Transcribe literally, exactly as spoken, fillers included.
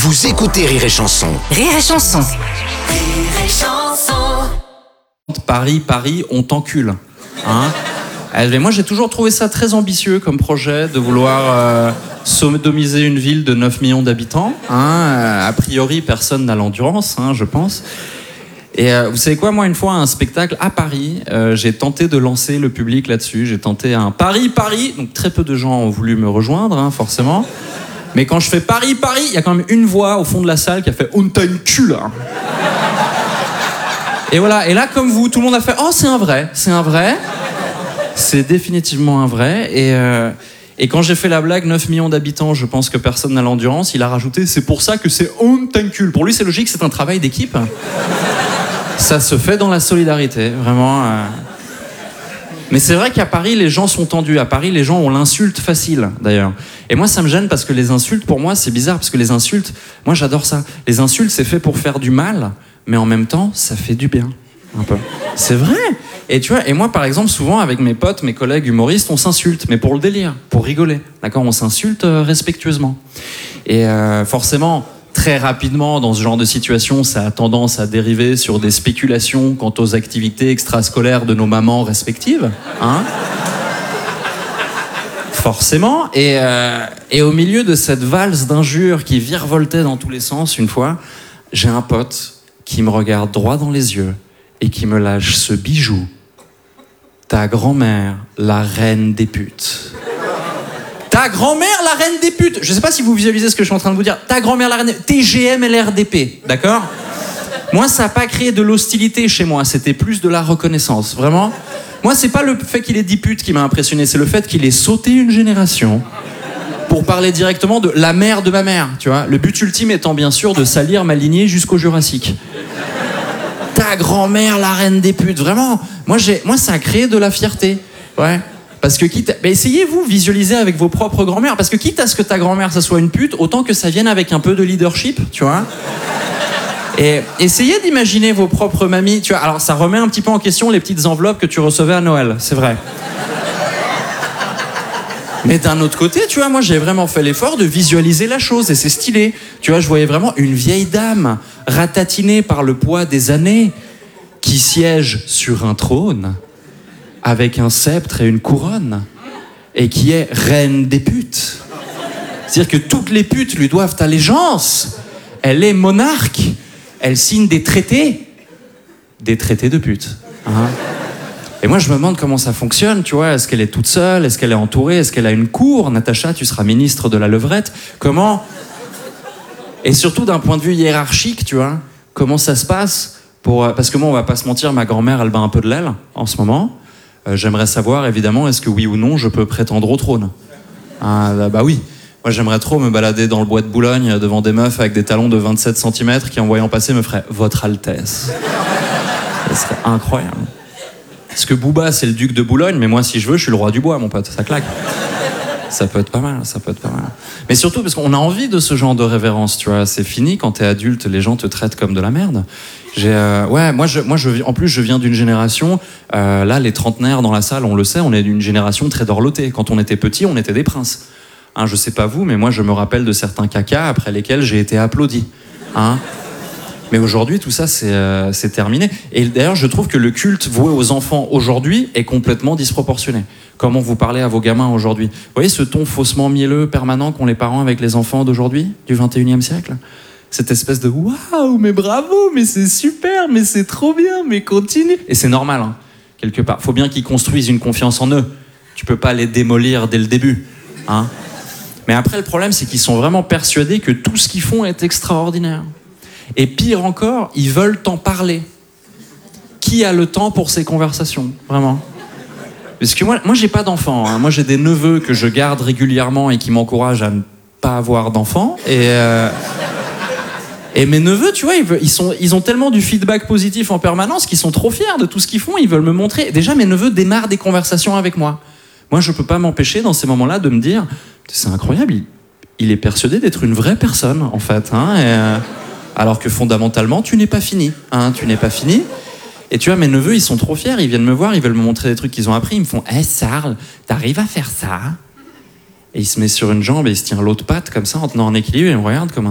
Vous écoutez Rire et Chanson. Rire et Chanson. Rire et Chanson. Paris, Paris, on t'encule. Hein Et moi, j'ai toujours trouvé ça très ambitieux comme projet de vouloir euh, sodomiser une ville de neuf millions d'habitants. Hein a priori, personne n'a l'endurance, hein, je pense. Et euh, vous savez quoi, moi, une fois, à un spectacle à Paris, euh, j'ai tenté de lancer le public là-dessus. J'ai tenté un Paris, Paris. Donc, très peu de gens ont voulu me rejoindre, hein, forcément. Mais quand je fais Paris, Paris, il y a quand même une voix au fond de la salle qui a fait « On t'a une cul, là !» Et voilà, et là, comme vous, tout le monde a fait « Oh, c'est un vrai, c'est un vrai !» C'est définitivement un vrai. Et, euh, et quand j'ai fait la blague, neuf millions d'habitants, je pense que personne n'a l'endurance, il a rajouté « C'est pour ça que c'est on t'encule ». Pour lui, c'est logique, c'est un travail d'équipe. Ça se fait dans la solidarité, vraiment. Euh... Mais c'est vrai qu'à Paris, les gens sont tendus. À Paris, les gens ont l'insulte facile, d'ailleurs. Et moi, ça me gêne parce que les insultes, pour moi, c'est bizarre. Parce que les insultes, moi, j'adore ça. Les insultes, c'est fait pour faire du mal, mais en même temps, ça fait du bien. Un peu. C'est vrai. Et tu vois, et moi, par exemple, souvent, avec mes potes, mes collègues humoristes, on s'insulte, mais pour le délire, pour rigoler. D'accord ? On s'insulte euh, respectueusement. Et euh, forcément... Très rapidement, dans ce genre de situation, ça a tendance à dériver sur des spéculations quant aux activités extrascolaires de nos mamans respectives. Hein ? Forcément. Et, euh, et au milieu de cette valse d'injures qui virevoltait dans tous les sens, une fois, j'ai un pote qui me regarde droit dans les yeux et qui me lâche ce bijou. Ta grand-mère, la reine des putes. Ta grand-mère, la reine des putes. Je sais pas si vous visualisez ce que je suis en train de vous dire. Ta grand-mère, la reine des... T G M L R D P, d'accord ? Moi, ça n'a pas créé de l'hostilité chez moi. C'était plus de la reconnaissance, vraiment. Moi, c'est pas le fait qu'il ait dit pute qui m'a impressionné. C'est le fait qu'il ait sauté une génération pour parler directement de la mère de ma mère, tu vois. Le but ultime étant, bien sûr, de salir ma lignée jusqu'au Jurassique. Ta grand-mère, la reine des putes. Vraiment, moi, j'ai... moi ça a créé de la fierté. Ouais. Parce que quitte... Ben essayez-vous, visualiser avec vos propres grand-mères. Parce que quitte à ce que ta grand-mère, ça soit une pute, autant que ça vienne avec un peu de leadership, tu vois. Et essayez d'imaginer vos propres mamies. Tu vois, alors, ça remet un petit peu en question les petites enveloppes que tu recevais à Noël, c'est vrai. Mais d'un autre côté, tu vois, moi, j'ai vraiment fait l'effort de visualiser la chose, et c'est stylé. Tu vois, je voyais vraiment une vieille dame, ratatinée par le poids des années, qui siège sur un trône, avec un sceptre et une couronne, et qui est reine des putes. C'est-à-dire que toutes les putes lui doivent allégeance. Elle est monarque. Elle signe des traités. Des traités de putes. Hein ? Et moi, je me demande comment ça fonctionne, tu vois. Est-ce qu'elle est toute seule ? Est-ce qu'elle est entourée ? Est-ce qu'elle a une cour ? Natacha, tu seras ministre de la levrette. Comment ? Et surtout, d'un point de vue hiérarchique, tu vois, comment ça se passe pour... Parce que moi, on va pas se mentir, ma grand-mère, elle bat un peu de l'aile, en ce moment. Euh, j'aimerais savoir, évidemment, est-ce que oui ou non, je peux prétendre au trône ? Ah, bah, bah oui. Moi, j'aimerais trop me balader dans le bois de Boulogne devant des meufs avec des talons de vingt-sept centimètres qui, en voyant passer, me feraient « Votre Altesse ». Ça serait incroyable. Parce que Booba, c'est le duc de Boulogne, mais moi, si je veux, je suis le roi du bois, mon pote. Ça claque. Ça peut être pas mal, ça peut être pas mal. Mais surtout parce qu'on a envie de ce genre de révérence, tu vois. C'est fini, quand t'es adulte, les gens te traitent comme de la merde. J'ai, euh, ouais, moi, je, moi je, en plus, je viens d'une génération, euh, là, les trentenaires dans la salle, on le sait, on est d'une génération très dorlotée. Quand on était petit, on était des princes. Hein, je sais pas vous, mais moi, je me rappelle de certains cacas après lesquels j'ai été applaudi. Hein. Mais aujourd'hui, tout ça, c'est, euh, c'est terminé. Et d'ailleurs, je trouve que le culte voué aux enfants aujourd'hui est complètement disproportionné. Comment vous parlez à vos gamins aujourd'hui ? Vous voyez ce ton faussement mielleux permanent qu'ont les parents avec les enfants d'aujourd'hui, du vingt et unième siècle ? Cette espèce de « Waouh, mais bravo, mais c'est super, mais c'est trop bien, mais continue !» Et c'est normal, hein, quelque part. Il faut bien qu'ils construisent une confiance en eux. Tu peux pas les démolir dès le début. Hein. Mais après, le problème, c'est qu'ils sont vraiment persuadés que tout ce qu'ils font est extraordinaire. Et pire encore, ils veulent t'en parler. Qui a le temps pour ces conversations, vraiment ? Parce que moi, moi j'ai pas d'enfants. Hein. Moi, j'ai des neveux que je garde régulièrement et qui m'encouragent à ne pas avoir d'enfants. Et, euh, et mes neveux, tu vois, ils, veulent, ils, sont, ils ont tellement du feedback positif en permanence qu'ils sont trop fiers de tout ce qu'ils font. Ils veulent me montrer. Déjà, mes neveux démarrent des conversations avec moi. Moi, je peux pas m'empêcher dans ces moments-là de me dire, c'est incroyable, il, il est persuadé d'être une vraie personne, en fait. Hein, et, euh, alors que fondamentalement, tu n'es pas fini. Hein, tu n'es pas fini. Et tu vois, mes neveux, ils sont trop fiers, ils viennent me voir, ils veulent me montrer des trucs qu'ils ont appris, ils me font « Hé, hey, Sarl, t'arrives à faire ça ?» Et il se met sur une jambe et il se tient l'autre patte comme ça en tenant en équilibre et il me regarde comme un